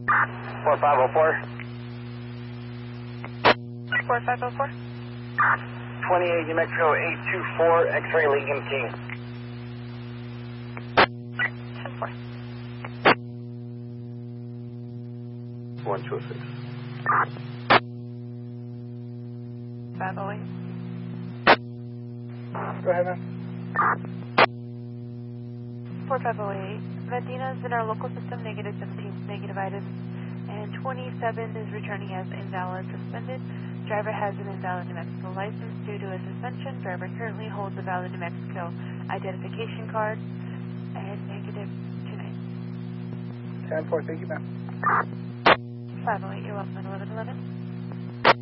4504. 4504. 28 New Mexico 824, X-ray Lincoln King. 10-4. 1206. 508. Go ahead, man. 4508. Medina's in our local system, negative 17, negative items, and 27 is returning as invalid suspended. Driver has an invalid New Mexico license due to a suspension. Driver currently holds a valid New Mexico identification card, and negative 29. 10-4, thank you, ma'am. 508, you're welcome, 1111.